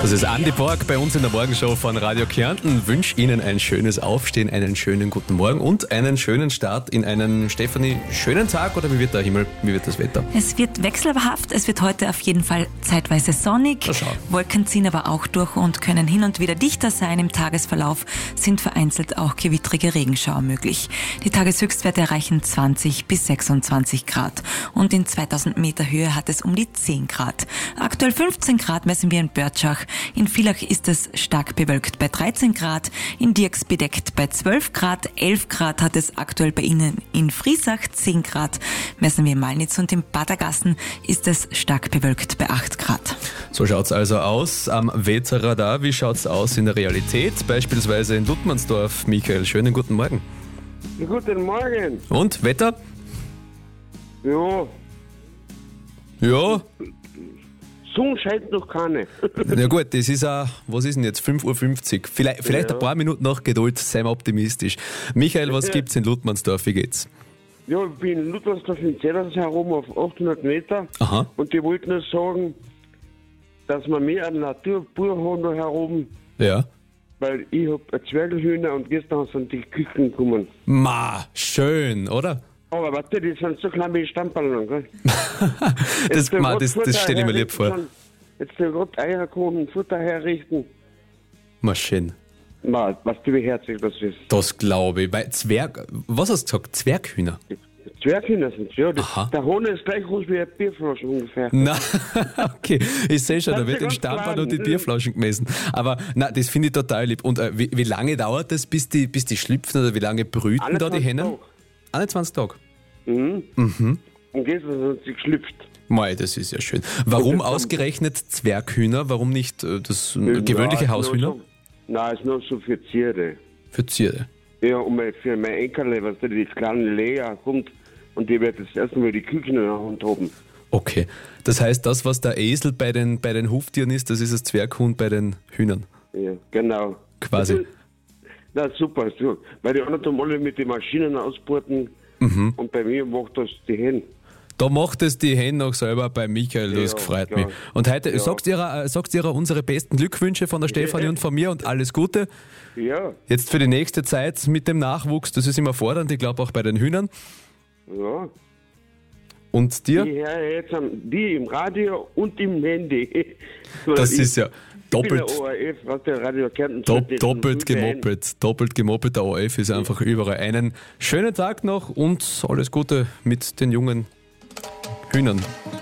Das ist Andi Borg bei uns in der Morgenshow von Radio Kärnten. Wünsche Ihnen ein schönes Aufstehen, einen schönen guten Morgen und einen schönen Start in einen, Stefanie, schönen Tag, oder wie wird der Himmel, wie wird das Wetter? Es wird wechselhaft, es wird heute auf jeden Fall zeitweise sonnig. Wolken ziehen aber auch durch und können hin und wieder dichter sein. Im Tagesverlauf sind vereinzelt auch gewittrige Regenschauer möglich. Die Tageshöchstwerte erreichen 20 bis 26 Grad und in 2000 Meter Höhe hat es um die 10 Grad. Aktuell 15 Grad messen wir in Börtschach. In Villach ist es stark bewölkt bei 13 Grad, in Dirks bedeckt bei 12 Grad, 11 Grad hat es aktuell bei Ihnen in Friesach, 10 Grad messen wir in Malnitz und in Badergassen ist es stark bewölkt bei 8 Grad. So schaut's also aus am Wetterradar. Wie schaut's aus in der Realität? Beispielsweise in Ludmannsdorf. Michael, schönen guten Morgen. Guten Morgen. Und, Wetter? Ja, Ja. Sonne scheint noch keine. Na gut, das ist auch, was ist denn jetzt, 5:50 Uhr. Vielleicht ein paar Minuten noch Geduld, seien wir optimistisch. Michael, was gibt's in Ludmannsdorf, wie geht's? Ja, ich bin in Ludwigsdorf in Zellers herum auf 800 Meter. Aha. Und die wollten nur sagen, dass wir mehr an Natur haben da herum, Ja. weil ich hab ein Zwergelhühner und gestern sind die Küken gekommen. Ma, schön, oder? Aber warte, die sind so klein wie Stammballon, gell? Das stelle ich mir lieb vor. Jetzt der Gott Eierkuchen und Futter herrichten. Ma, schön. Ma, was du wie herzig das ist. Das glaube ich. Weil was hast du gesagt? Zwerghühner? Zwerghühner sind ja. Aha. Der Hohn ist gleich groß wie eine Bierflasche ungefähr. Na, okay. Ich sehe schon, da Das wird ist in ganz Stammbahn klein. und die Bierflaschen gemessen. Aber na, das finde ich total lieb. Und wie lange dauert das, bis die schlüpfen, oder wie lange brüten da die 21 Hennen? Tage. 21 Tage. Und gestern sind sie geschlüpft. Mei, das ist ja schön. Warum ausgerechnet Zwerghühner? Warum nicht das gewöhnliche Haushühner? Nein, ist nur so für Tiere. Für Zierde. Ja, und für mein Enkel, was da die kleine Lea kommt und die wird das erste Mal die Küken in der Hand haben. Okay. Das heißt, das, was der Esel bei den Huftieren ist, das ist das Zwerghuhn bei den Hühnern. Ja, genau. Quasi. Na super, so. Weil die anderen tun alle mit den Maschinen ausboten und bei mir macht das die Hände. Da macht es die Hände noch selber bei Michael, das Ja, gefreut ja. mich. Und heute Ja. sagst ihrer unsere besten Glückwünsche von der Stefanie und von mir und alles Gute. Ja, Jetzt für die nächste Zeit mit dem Nachwuchs, das ist immer fordernd, ich glaube auch bei den Hühnern. ja. Und dir? Die hören jetzt die im Radio und im Handy. Das ist ja Ich bin doppelt, der ORF, was der Radio Kärnten doppelt gemoppelt. Doppelt gemoppelt, der ORF ist einfach überall. Einen schönen Tag noch und alles Gute mit den jungen Hühnern.